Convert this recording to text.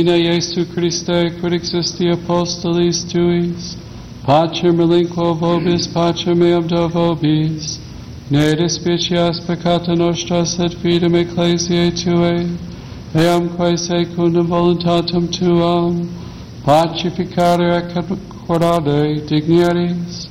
Iesu Christe, quid existi apostolis tuis, Pacer melinquo vobis, pacer meam do vobis, ne despicias peccata nostra, sed fidem ecclesiae Tuae, eamque secundum voluntatem Tuam, pacificare et concordare dignieris,